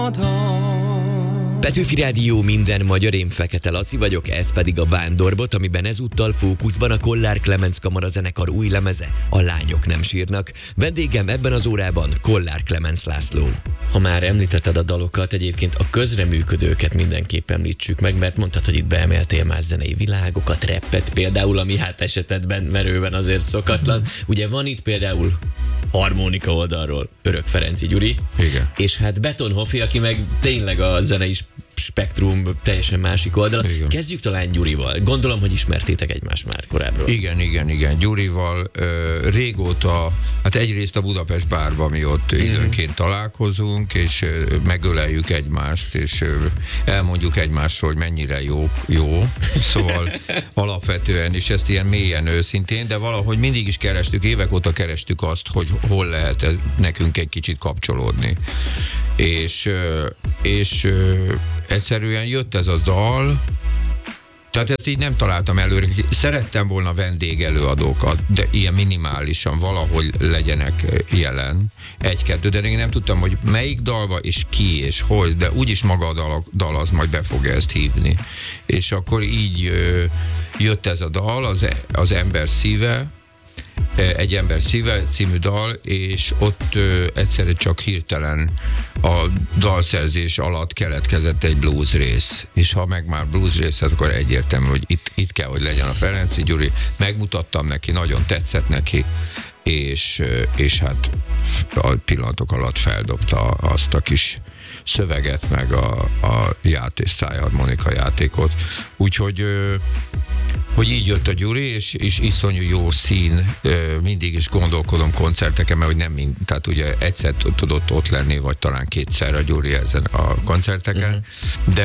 Petőfi Rádió, minden magyar, én Fekete Laci vagyok, ez pedig a Vándorbot, amiben ezúttal fókuszban a Kollár Klemenc Kamara zenekar új lemeze, A lányok nem sírnak. Vendégem ebben az órában Kollár Klemenc László. Ha már említetted a dalokat, egyébként a közreműködőket mindenképp említsük meg, mert mondtad, hogy itt beemeltél más zenei világokat, rappet például, ami hát esetedben merőben azért szokatlan. Ugye van itt például harmonika oldalról Örök Ferenci Gyuri. Igen. És hát Beton Hofi, aki meg tényleg a zenei spektrum teljesen másik oldala. Igen. Kezdjük talán Gyurival. Gondolom, hogy ismertétek egymást már korábbról. Igen. Gyurival régóta, hát egyrészt a Budapest bárban mi ott időnként találkozunk, és megöleljük egymást, és elmondjuk egymásról, hogy mennyire jó. Szóval alapvetően, és ezt ilyen mélyen őszintén, de valahogy mindig is kerestük, évek óta kerestük azt, hogy hol lehet nekünk egy kicsit kapcsolódni. És egyszerűen jött ez a dal, tehát ezt így nem találtam előre. Szerettem volna vendégelőadókat, de ilyen minimálisan valahogy legyenek jelen. Egy-kettő, de én nem tudtam, hogy melyik dalba, és ki, és hogy, de úgyis maga a dal az majd be fogja ezt hívni. És akkor így jött ez a dal, az Ember szíve, Egy ember szíve című dal, és ott egyszerűen csak hirtelen a dalszerzés alatt keletkezett egy blues rész. És ha meg már blues rész, akkor egyértelmű, hogy itt kell, hogy legyen a Ferenci Gyuri. Megmutattam neki, nagyon tetszett neki, és hát a pillanatok alatt feldobta azt a kis szöveget, meg a szájharmonika játékot. Úgyhogy hogy így jött a Gyuri, és iszonyú jó szín, mindig is gondolkodom koncerteken, mert hogy nem tehát ugye egyszer tudott ott lenni, vagy talán kétszer a Gyuri ezen a koncerteken, de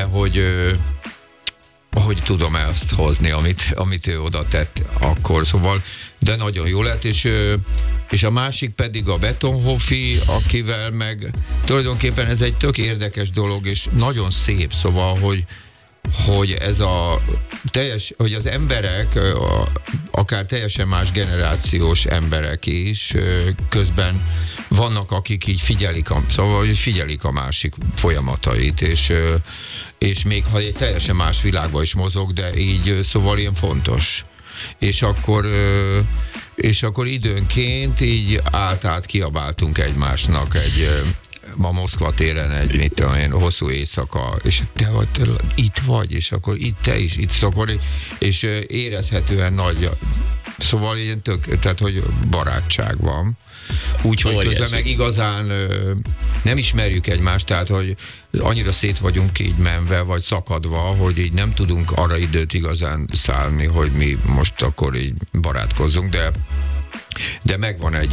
hogy tudom ezt hozni, amit ő oda tett akkor, szóval, de nagyon jó lett, és a másik pedig a Beton Hofi, akivel meg tulajdonképpen ez egy tök érdekes dolog, és nagyon szép, szóval, hogy ez hogy az emberek, akár teljesen más generációs emberek is, közben vannak, akik így figyelik a másik folyamatait, és még ha egy teljesen más világban is mozog, de így szóval ilyen fontos. És akkor időnként így át kiabáltunk egymásnak ma Moszkva téren egy, mit tudom én, hosszú éjszaka, és te itt vagy, és akkor itt te is, itt szokor, és érezhetően nagy, szóval ilyen tehát, hogy barátság van. Úgyhogy közben meg igazán nem ismerjük egymást, tehát, hogy annyira szét vagyunk így menve, vagy szakadva, hogy így nem tudunk arra időt igazán szállni, hogy mi most akkor így barátkozzunk, de megvan egy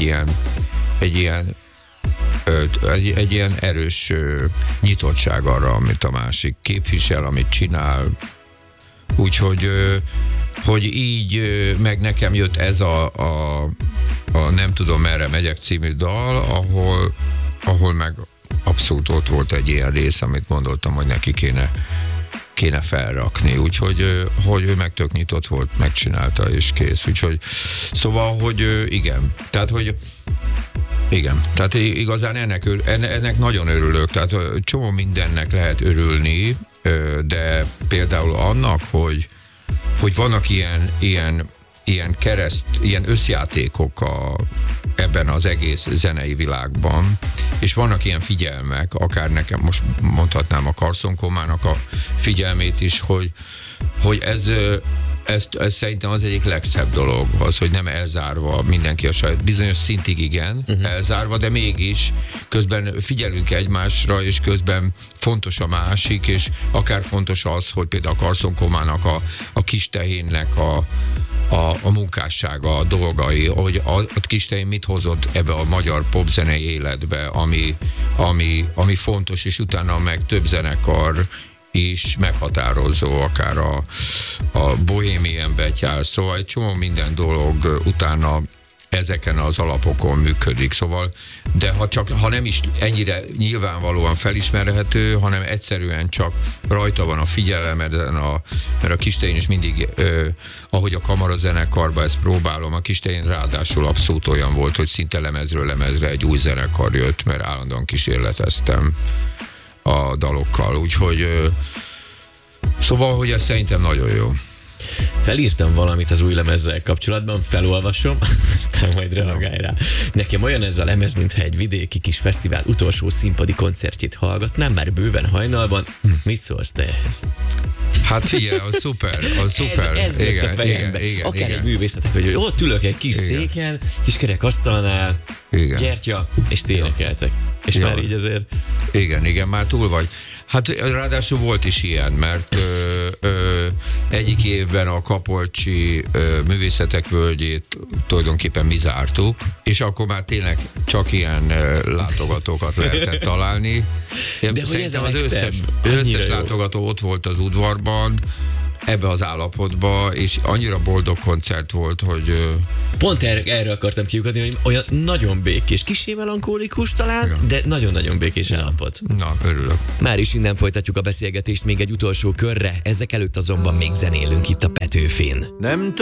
ilyen erős nyitottság arra, amit a másik képvisel, amit csinál. Úgyhogy hogy így meg nekem jött ez a Nem tudom merre megyek című dal, ahol meg abszolút ott volt egy ilyen rész, amit gondoltam, hogy neki kéne felrakni. Úgyhogy hogy ő meg tök nyitott volt, megcsinálta és kész. Úgyhogy szóval, hogy igen. Tehát, hogy igen, tehát igazán ennek nagyon örülök, tehát csomó mindennek lehet örülni, de például annak, hogy vannak ilyen összjátékok ebben az egész zenei világban, és vannak ilyen figyelmek, akár nekem most mondhatnám a Carson Comának a figyelmét is, hogy ez szerintem az egyik legszebb dolog, az, hogy nem elzárva mindenki a saját, bizonyos szintig igen, elzárva, de mégis közben figyelünk egymásra, és közben fontos a másik, és akár fontos az, hogy például a Carson Comának a kis tehénnek a munkássága, a dolgai, hogy a kis tehén mit hozott ebbe a magyar popzenei életbe, ami fontos, és utána meg több zenekar is meghatározó, akár a Bohemian Betyár, szóval egy csomó minden dolog utána ezeken az alapokon működik, szóval, de ha nem is ennyire nyilvánvalóan felismerhető, hanem egyszerűen csak rajta van a figyelem, mert a Kistején is mindig, ahogy a kamarazenekarban ezt próbálom, a Kistején ráadásul abszolút olyan volt, hogy szinte lemezről lemezre egy új zenekar jött, mert állandóan kísérleteztem a dalokkal, úgyhogy szóval, hogy ez szerintem nagyon jó. Felírtam valamit az új lemezzel kapcsolatban, felolvasom, aztán majd reagálj rá. Nekem olyan ez a lemez, mintha egy vidéki kis fesztivál utolsó színpadi koncertjét hallgatnám, már bőven hajnalban. Mit szólsz te ehhez? Hát figyelj, az szuper, az szuper. Ez igen, a fejembe. Igen, akár egy művészetek, hogy ott ülök egy kis széken, kis kerek asztalnál, gyertya, és ti énekeltek. És már így azért... Igen, már túl vagy. Hát ráadásul volt is ilyen, mert egyik évben a Kapolcsi Művészetek Völgyét tulajdonképpen mi zártuk, és akkor már tényleg csak ilyen látogatókat lehetett találni. De hogy ez a legszebb, összes látogató ott volt az udvarban, ebbe az állapotba, és annyira boldog koncert volt, hogy... Pont erre akartam kiukadni, hogy olyan nagyon békés, kissé melankólikus talán, de nagyon-nagyon békés állapot. Na, örülök. Már is innen folytatjuk a beszélgetést még egy utolsó körre, ezek előtt azonban még zenélünk itt a Petőfin. Nem